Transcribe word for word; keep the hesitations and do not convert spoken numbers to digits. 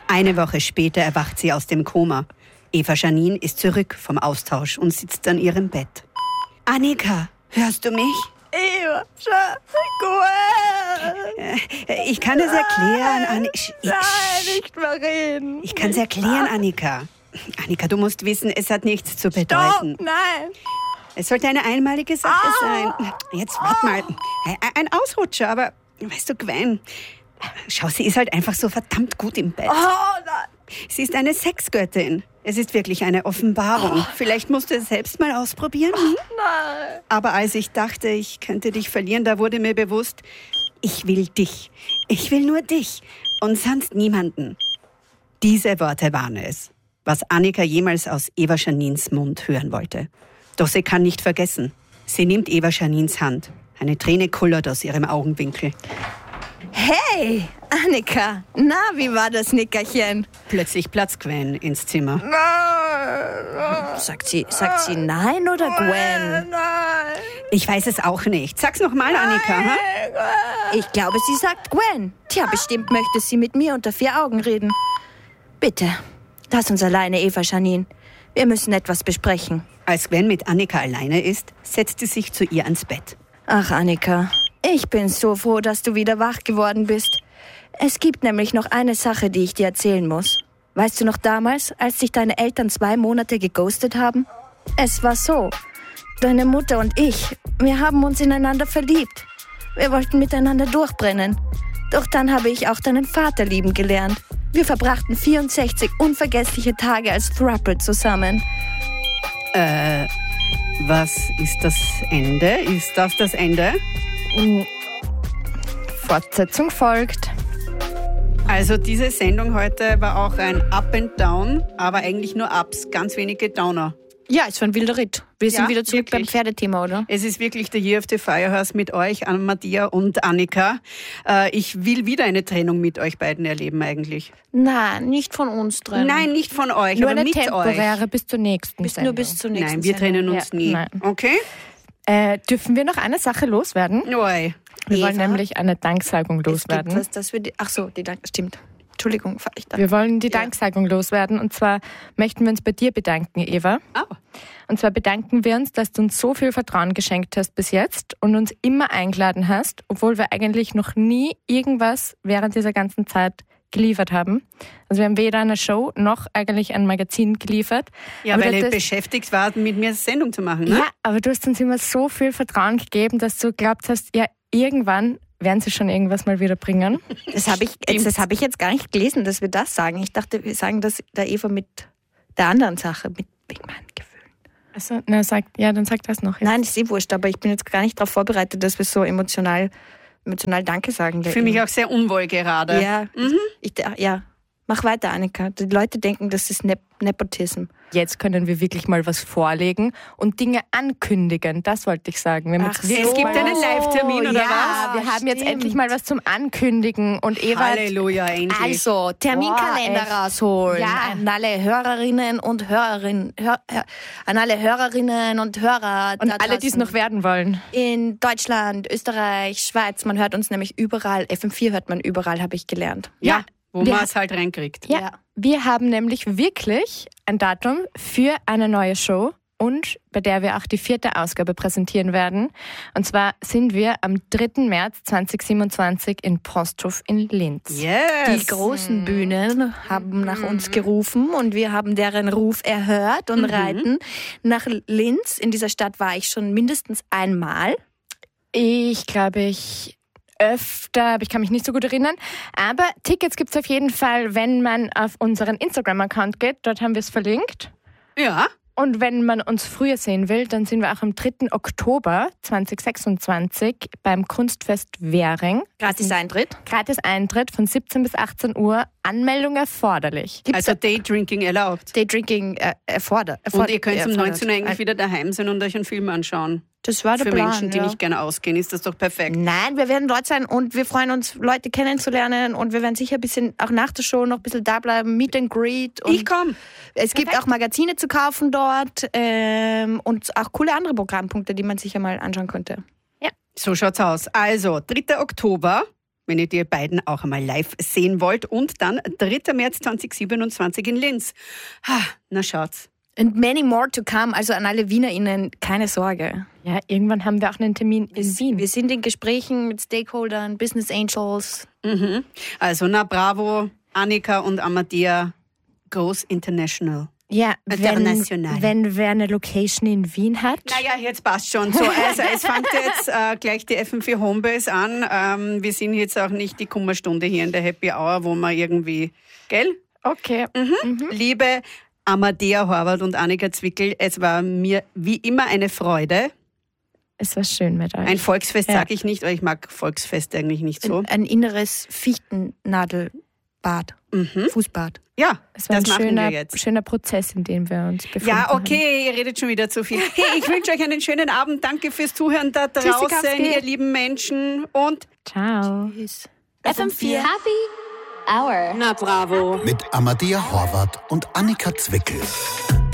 Eine Woche später erwacht sie aus dem Koma. Eva Janine ist zurück vom Austausch und sitzt an ihrem Bett. Annika, hörst du mich? Eva Janine. Ich kann es erklären, Annika. Nein, nicht mehr reden. Ich kann es erklären, Annika. Annika, du musst wissen, es hat nichts zu bedeuten. Stopp, nein. Es sollte eine einmalige Sache Ah. sein. Jetzt warte mal. Ein Ausrutscher, aber weißt du, Gwen, schau, sie ist halt einfach so verdammt gut im Bett. Oh nein. Sie ist eine Sexgöttin. Es ist wirklich eine Offenbarung. Oh. Vielleicht musst du es selbst mal ausprobieren. Oh, nein. Aber als ich dachte, ich könnte dich verlieren, da wurde mir bewusst, ich will dich. Ich will nur dich und sonst niemanden. Diese Worte waren es, was Annika jemals aus Eva Janins Mund hören wollte. Doch sie kann nicht vergessen. Sie nimmt Eva Janins Hand. Eine Träne kullert aus ihrem Augenwinkel. Hey, Annika. Na, wie war das Nickerchen? Plötzlich platzt Gwen ins Zimmer. Nein. Sagt sie, sagt sie nein oder Gwen? Nein. Ich weiß es auch nicht. Sag's noch mal, Annika. Ha? Ich glaube, sie sagt Gwen. Tja, bestimmt möchte sie mit mir unter vier Augen reden. Bitte, lass uns alleine, Eva Janine. Wir müssen etwas besprechen. Als Gwen mit Annika alleine ist, setzt sie sich zu ihr ans Bett. Ach, Annika, ich bin so froh, dass du wieder wach geworden bist. Es gibt nämlich noch eine Sache, die ich dir erzählen muss. Weißt du noch damals, als dich deine Eltern zwei Monate geghostet haben? Es war so. Deine Mutter und ich, wir haben uns ineinander verliebt. Wir wollten miteinander durchbrennen. Doch dann habe ich auch deinen Vater lieben gelernt. Wir verbrachten vierundsechzig unvergessliche Tage als Throuple zusammen. Äh, was ist das Ende? Ist das das Ende? Fortsetzung folgt. Also diese Sendung heute war auch ein Up and Down, aber eigentlich nur Ups, ganz wenige Downer. Ja, es war ein wilder Ritt. Wir sind Ja, wieder zurück wirklich. beim Pferdethema, oder? Es ist wirklich der Year of the Firehouse mit euch, Anna-Maria und Annika. Äh, ich will wieder eine Trennung mit euch beiden erleben eigentlich. Nein, nicht von uns trennen. Nein, nicht von euch, Nur aber eine mit temporäre euch. bis zur nächsten Bis, Sendung. nur bis zur nächsten Nein, wir trennen Sendung. uns Ja, nie. nein. Okay? Äh, dürfen wir noch eine Sache loswerden? Oi. Wir wollen Eva? nämlich eine Danksagung Es gibt loswerden. was, das wir die, ach so, die Dank, stimmt. Entschuldigung, ich dachte, Wir wollen die Ja. Danksagung loswerden. Und zwar möchten wir uns bei dir bedanken, Eva. Oh. Und zwar bedanken wir uns, dass du uns so viel Vertrauen geschenkt hast bis jetzt und uns immer eingeladen hast, obwohl wir eigentlich noch nie irgendwas während dieser ganzen Zeit geliefert haben. Also wir haben weder eine Show noch eigentlich ein Magazin geliefert. Ja, Aber weil ihr das- beschäftigt wart, mit mir eine Sendung zu machen, ne? Ja, aber du hast uns immer so viel Vertrauen gegeben, dass du glaubt hast, ja, irgendwann werden sie schon irgendwas mal wieder bringen. das habe ich, jetzt, das hab ich jetzt gar nicht gelesen, dass wir das sagen. Ich dachte, wir sagen das der Eva mit der anderen Sache, mit wegen meinen Gefühlen. Also, na, sag, ja, dann sag das noch. Nein, ist eh wurscht, aber ich bin jetzt gar nicht darauf vorbereitet, dass wir so emotional, emotional Danke sagen. Ich fühle mich auch sehr unwohl gerade. Ja, ich, ja, mach weiter, Annika. Die Leute denken, das ist Nep- Nepotism. Jetzt können wir wirklich mal was vorlegen und Dinge ankündigen. Das wollte ich sagen. Wir haben Ach jetzt wirklich Es gibt mal einen Live-Termin, oder ja, was? wir haben jetzt stimmt. endlich mal was zum Ankündigen. Und Eva hat- Halleluja, endlich. Also, Terminkalender Boah, echt. rausholen. Ja. An alle Hörerinnen und Hörerinnen, Hör, Hör, an alle Hörerinnen und Hörer. und da alle, die es draußen. noch werden wollen. In Deutschland, Österreich, Schweiz. Man hört uns nämlich überall. F M vier hört man überall, habe ich gelernt. Ja, wo wir- man es halt reinkriegt. Ja, Ja. wir haben nämlich wirklich ein Datum für eine neue Show und bei der wir auch die vierte Ausgabe präsentieren werden. Und zwar sind wir am dritten März zweitausendsiebenundzwanzig in Posthof in Linz. Yes. Die großen Bühnen haben nach uns gerufen und wir haben deren Ruf erhört und reiten nach Linz. In dieser Stadt war ich schon mindestens einmal. Ich glaube, ich öfter, aber ich kann mich nicht so gut erinnern. Aber Tickets gibt es auf jeden Fall, wenn man auf unseren Instagram-Account geht. Dort haben wir es verlinkt. Ja. Und wenn man uns früher sehen will, dann sind wir auch am dritten Oktober zweitausendsechsundzwanzig beim Kunstfest Währing. Gratis Eintritt. Gratis Eintritt von siebzehn bis achtzehn Uhr. Anmeldung erforderlich. Also Daydrinking erlaubt. Daydrinking äh, erfordert. Und ihr könnt um erfordert. neunzehn Uhr eigentlich wieder daheim sein und euch einen Film anschauen. Das war der Für Plan, Menschen, die ja. nicht gerne ausgehen, ist das doch perfekt. Nein, wir werden dort sein und wir freuen uns, Leute kennenzulernen und wir werden sicher ein bisschen auch nach der Show noch ein bisschen da bleiben, Meet and Greet. Und Ich komme. es gibt auch Magazine zu kaufen dort ähm, und auch coole andere Programmpunkte, die man sicher mal anschauen könnte. So schaut's aus. Also, dritter Oktober, wenn ihr die beiden auch einmal live sehen wollt. Und dann dritter März zweitausendsiebenundzwanzig in Linz. Ha, na schaut's. And many more to come, also an alle WienerInnen, keine Sorge. Ja, irgendwann haben wir auch einen Termin in Wien. Wir sind in Gesprächen mit Stakeholdern, Business Angels. Mhm. Also na bravo, Annika und Amadea, groß international. Ja, wenn, International. wenn wer eine Location in Wien hat. Naja, jetzt passt schon. So, also es fängt jetzt äh, gleich die F M vier Homebase an. Ähm, wir sind jetzt auch nicht die Kummerstunde hier in der Happy Hour, wo man irgendwie, gell? Okay. Mhm. Mhm. Liebe Amadea Horvath und Annika Zwickel, es war mir wie immer eine Freude. Es war schön mit euch. Ein Volksfest Ja. sage ich nicht, weil ich mag Volksfeste eigentlich nicht so. Ein, ein inneres Fichtennadelbad, Mhm. Fußbad. Ja, Es war das ein machen schöner, wir jetzt. schöner Prozess, in dem wir uns befinden Ja, haben. okay, ihr redet schon wieder zu viel. Hey, ich wünsche euch einen schönen Abend. Danke fürs Zuhören da draußen, Tschüssikowski. ihr lieben Menschen. Und Ciao. F M vier. Happy Hour. na bravo. Mit Amadea Horvath und Annika Zwickel.